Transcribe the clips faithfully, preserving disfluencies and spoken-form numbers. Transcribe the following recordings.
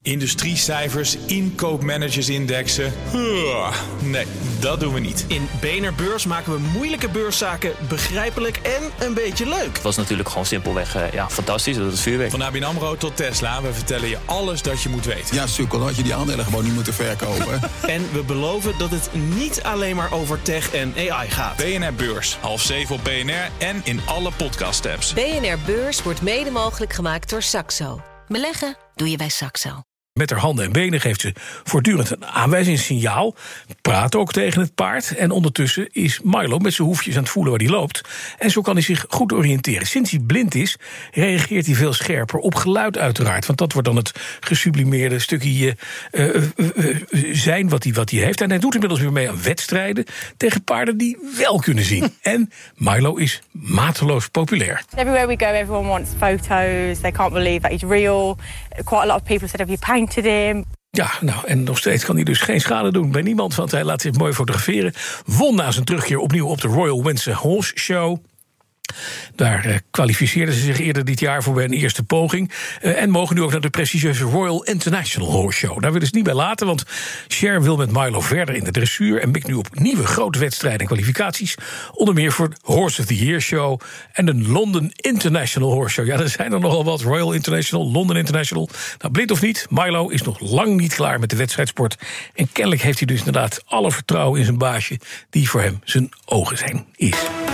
Industriecijfers, inkoopmanagersindexen. Huh, nee, dat doen we niet. In B N R Beurs maken we moeilijke beurszaken begrijpelijk en een beetje leuk. Het was natuurlijk gewoon simpelweg uh, ja, fantastisch, dat is vuurwerk. Van A B N AMRO tot Tesla, we vertellen je alles dat je moet weten. Ja, sukkel, had je die aandelen gewoon niet moeten verkopen. En we beloven dat het niet alleen maar over tech en A I gaat. B N R Beurs, half zeven op B N R en in alle podcast-apps. B N R Beurs wordt mede mogelijk gemaakt door Saxo. Beleggen doe je bij Saxo. Met haar handen en benen geeft ze voortdurend een aanwijzingssignaal. Praat ook tegen het paard. En ondertussen is Milo met zijn hoefjes aan het voelen waar hij loopt. En zo kan hij zich goed oriënteren. Sinds hij blind is, reageert hij veel scherper op geluid uiteraard. Want dat wordt dan het gesublimeerde stukje uh, uh, uh, zijn wat hij, wat hij heeft. En hij doet inmiddels weer mee aan wedstrijden tegen paarden die wel kunnen zien. En Milo is mateloos populair. Everywhere we go, everyone wants photos. They can't believe that he's real. Quite a lot of people said, have you painted him? Ja, nou, en nog steeds kan hij dus geen schade doen bij niemand, want hij laat zich mooi fotograferen. Won na zijn terugkeer opnieuw op de Royal Windsor Horse Show. Daar uh, kwalificeerden ze zich eerder dit jaar voor bij een eerste poging. Uh, en mogen nu ook naar de prestigieuze Royal International Horse Show. Daar willen ze niet bij laten, want Cher wil met Milo verder in de dressuur en mikt nu op nieuwe grote wedstrijden en kwalificaties. Onder meer voor de Horse of the Year Show en de London International Horse Show. Ja, er zijn er nogal wat. Royal International, London International. Nou, blind of niet, Milo is nog lang niet klaar met de wedstrijdsport. En kennelijk heeft hij dus inderdaad alle vertrouwen in zijn baasje, die voor hem zijn ogen zijn. Is.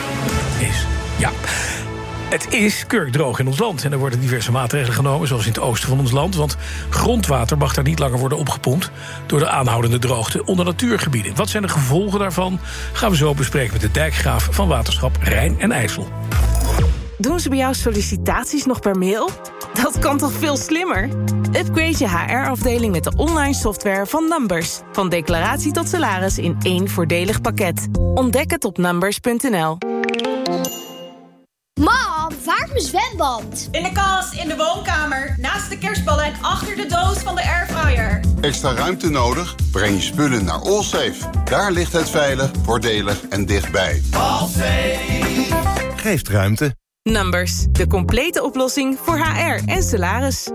Is. Ja, het is kurkdroog in ons land en er worden diverse maatregelen genomen, zoals in het oosten van ons land, want grondwater mag daar niet langer worden opgepompt door de aanhoudende droogte onder natuurgebieden. Wat zijn de gevolgen daarvan? Gaan we zo bespreken met de dijkgraaf van Waterschap Rijn en IJssel. Doen ze bij jou sollicitaties nog per mail? Dat kan toch veel slimmer? Upgrade je H R-afdeling met de online software van Numbers. Van declaratie tot salaris in één voordelig pakket. Ontdek het op numbers punt n l. Mam, waar is mijn zwembad? In de kast, in de woonkamer, naast de kerstballen en achter de doos van de airfryer. Extra ruimte nodig? Breng je spullen naar Allsafe. Daar ligt het veilig, voordelig en dichtbij. Allsafe geeft ruimte. Numbers, de complete oplossing voor H R en salaris.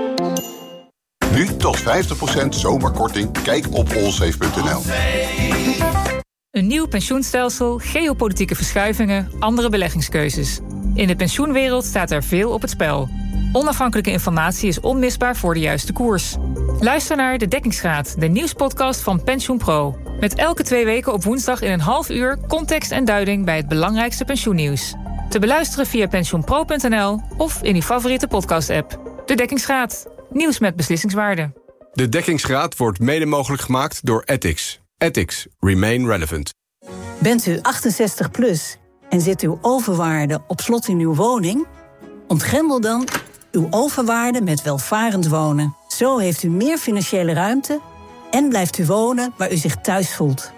Nu tot vijftig procent zomerkorting. Kijk op allsafe punt n l. Een nieuw pensioenstelsel, geopolitieke verschuivingen, andere beleggingskeuzes. In de pensioenwereld staat er veel op het spel. Onafhankelijke informatie is onmisbaar voor de juiste koers. Luister naar De Dekkingsgraad, de nieuwspodcast van PensioenPro. Met elke twee weken op woensdag in een half uur context en duiding bij het belangrijkste pensioennieuws. Te beluisteren via pensioenpro punt n l of in uw favoriete podcast-app. De Dekkingsgraad, nieuws met beslissingswaarde. De Dekkingsgraad wordt mede mogelijk gemaakt door Ethics. Ethics. Remain relevant. Bent u achtenzestig plus en zit uw overwaarde op slot in uw woning? Ontgrendel dan uw overwaarde met welvarend wonen. Zo heeft u meer financiële ruimte en blijft u wonen waar u zich thuis voelt.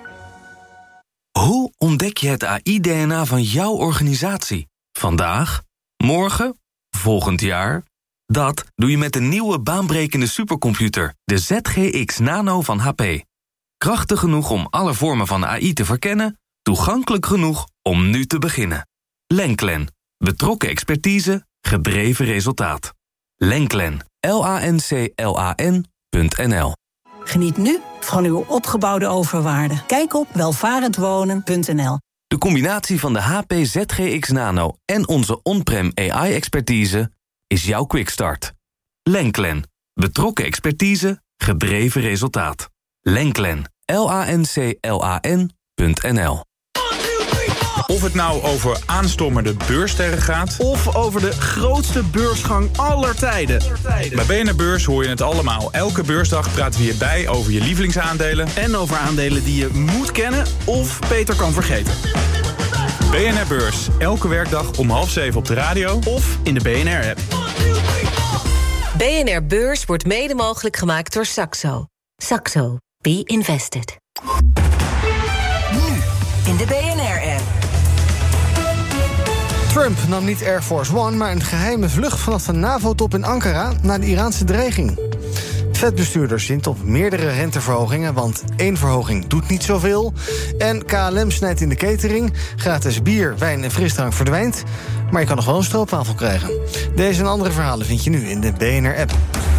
Hoe ontdek je het A I-D N A van jouw organisatie? Vandaag? Morgen? Volgend jaar? Dat doe je met de nieuwe baanbrekende supercomputer, de Z G X Nano van H P. Krachtig genoeg om alle vormen van A I te verkennen, toegankelijk genoeg om nu te beginnen. Lenklen. Betrokken expertise, gedreven resultaat. Lenklen. L A N C L A N punt n l. Geniet nu van uw opgebouwde overwaarde. Kijk op welvarendwonen punt n l. De combinatie van de H P Z G X Nano en onze on-prem A I-expertise is jouw quickstart. Lenklen. Betrokken expertise, gedreven resultaat. Lenklen. L A N C L A N punt n l. Of het nou over aanstormende beurssterren gaat, of over de grootste beursgang aller tijden. Bij B N R Beurs hoor je het allemaal. Elke beursdag praten we hierbij over je lievelingsaandelen en over aandelen die je moet kennen of beter kan vergeten. B N R Beurs, elke werkdag om half zeven op de radio of in de B N R-app. B N R Beurs wordt mede mogelijk gemaakt door Saxo. Saxo. Be invested. Nu in de B N R-app. Trump nam niet Air Force One, maar een geheime vlucht vanaf de NAVO-top in Ankara naar de Iraanse dreiging. Fed-bestuurders zint op meerdere renteverhogingen, want één verhoging doet niet zoveel. En K L M snijdt in de catering. Gratis bier, wijn en frisdrank verdwijnt. Maar je kan nog wel een stroopwafel krijgen. Deze en andere verhalen vind je nu in de B N R-app.